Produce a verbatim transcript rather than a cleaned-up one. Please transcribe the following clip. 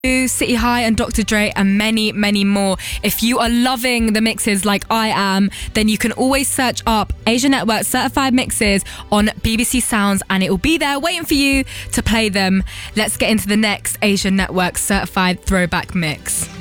City High and Doctor Dre and many, many more. If you are loving the mixes like I am, then you can always search up Asia Network certified mixes on B B C Sounds and it will be there waiting for you to play them. Let's get into the next Asia Network certified throwback mix.